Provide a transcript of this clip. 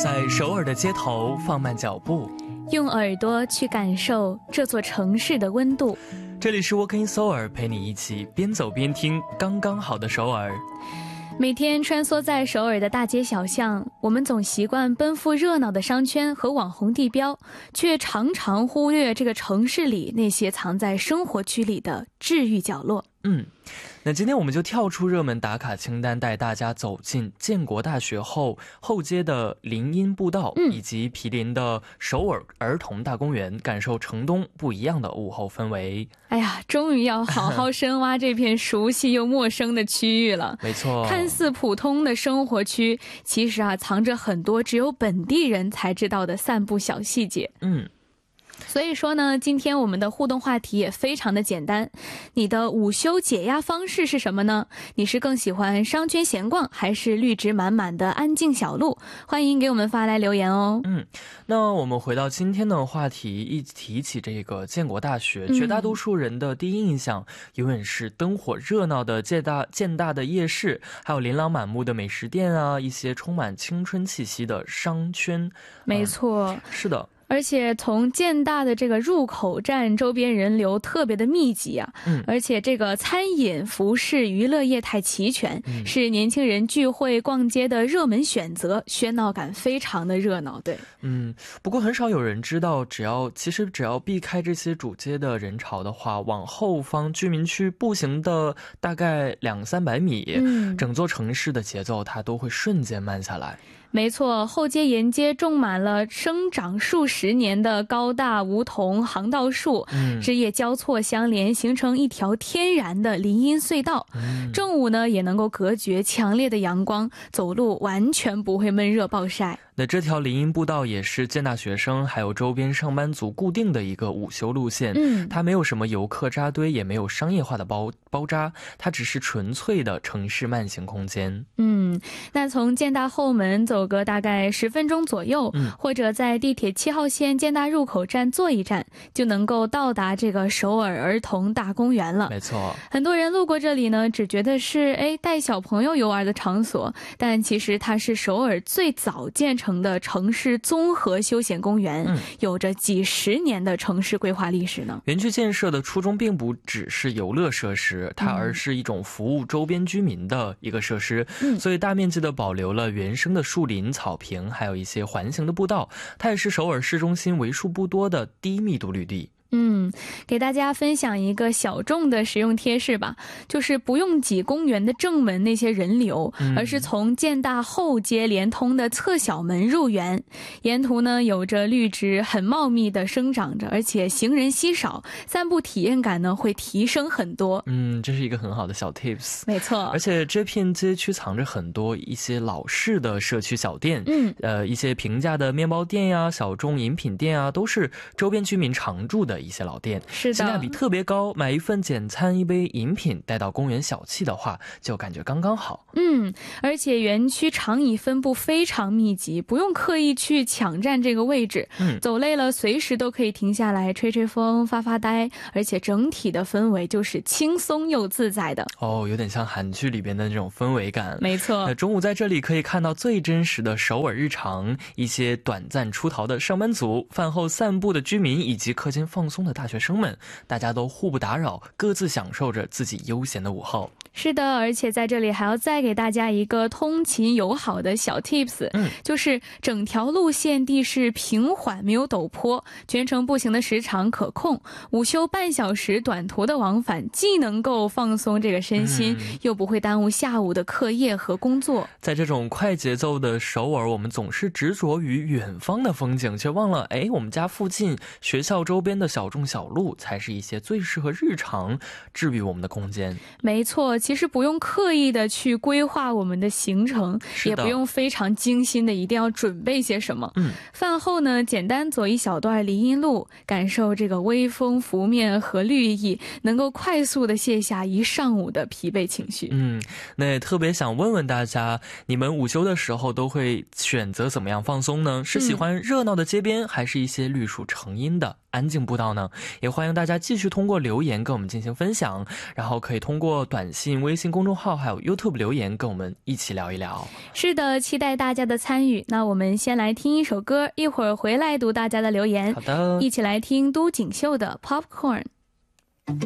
在首尔的街头放慢脚步， 用耳朵去感受这座城市的温度。 这里是 Walk in 首尔，陪你一起边走边听刚刚好的首尔。 每天穿梭在首尔的大街小巷，我们总习惯奔赴热闹的商圈和网红地标，却常常忽略这个城市里那些藏在生活区里的治愈角落。 那今天我们就跳出热门打卡清单，带大家走进建国大学后街的林荫步道，以及毗邻的首尔儿童大公园，感受城东不一样的午后氛围。 哎呀，终于要好好深挖这片熟悉又陌生的区域了。 没错， 看似普通的生活区，其实藏着很多只有本地人才知道的散步小细节。所以说呢，今天我们的互动话题也非常的简单，你的午休解压方式是什么呢？你是更喜欢商圈闲逛，还是绿植满满的安静小路？欢迎给我们发来留言哦。 那我们回到今天的话题，一提起这个建国大学，绝大多数人的第一印象永远是灯火热闹的建大的夜市，还有琳琅满目的美食店啊，一些充满青春气息的商圈。 没错， 是的。 而且从建大的这个入口站周边人流特别的密集啊，而且这个餐饮、服饰、娱乐业态齐全，是年轻人聚会逛街的热门选择，喧闹感非常的热闹。对， 不过很少有人知道，只要避开这些主街的人潮的话，往后方居民区步行的大概200-300米，整座城市的节奏它都会瞬间慢下来。 没错，后街沿街种满了生长数十年的高大梧桐航道树，枝叶交错相连，形成一条天然的林荫隧道。正午呢，也能够隔绝强烈的阳光，走路完全不会闷热暴晒。 那这条林荫步道也是建大学生还有周边上班族固定的一个午休路线，它没有什么游客扎堆，也没有商业化的包扎，它只是纯粹的城市慢行空间。 那从建大后门走个大概10分钟左右，或者在地铁7号线建大入口站坐一站，就能够到达这个首尔儿童大公园了。 没错， 很多人路过这里呢，只觉得是带小朋友游玩的场所，但其实它是首尔最早建成的城市综合休闲公园，有着几十年的城市规划历史呢。 园区建设的初衷并不只是游乐设施，它而是一种服务周边居民的一个设施，所以大面积的保留了原生的树林、草坪，还有一些环形的步道，它也是首尔市中心为数不多的低密度绿地。 给大家分享一个小众的实用贴士吧，就是不用挤公园的正门那些人流，而是从建大后街连通的侧小门入园。沿途呢有着绿植很茂密的生长着，而且行人稀少，散步体验感呢会提升很多。 这是一个很好的小 tips。 没错， 而且这片街区藏着很多一些老式的社区小店，一些平价的面包店呀、小众饮品店啊，都是周边居民常住的一些老店， 是的， 性价比特别高，买一份简餐一杯饮品带到公园小憩的话，就感觉刚刚好。 而且园区长椅分布非常密集，不用刻意去抢占这个位置，走累了随时都可以停下来吹吹风、发发呆，而且整体的氛围就是轻松又自在的。 有点像韩剧里边的那种氛围感。 没错， 中午在这里可以看到最真实的首尔日常，一些短暂出逃的上班族，饭后散步的居民，以及课间放松的大学生们，大家都互不打扰，各自享受着自己悠闲的午后。 是的，而且在这里还要再给大家一个通勤友好的小 tips，就是整条路线地势平缓，没有陡坡，全程步行的时长可控，午休半小时短途的往返，既能够放松这个身心，又不会耽误下午的课业和工作。 在这种快节奏的首尔，我们总是执着于远方的风景，却忘了我们家附近学校周边的小众小路才是一些最适合日常治愈我们的空间。 没错，其实不用刻意的去规划我们的行程，也不用非常精心的一定要准备些什么。饭后呢，简单走一小段林荫路，感受这个微风拂面和绿意，能够快速的卸下一上午的疲惫情绪。 那也特别想问问大家，你们午休的时候都会选择怎么样放松呢？是喜欢热闹的街边，还是一些绿树成荫的安静步道到呢？也欢迎大家继续通过留言跟我们进行分享，然后可以通过短信、微信公众号还有 YouTube 留言跟我们一起聊一聊。 是的，期待大家的参与。那我们先来听一首歌，一会儿回来读大家的留言。 好的， 一起来听都锦绣的 Popcorn。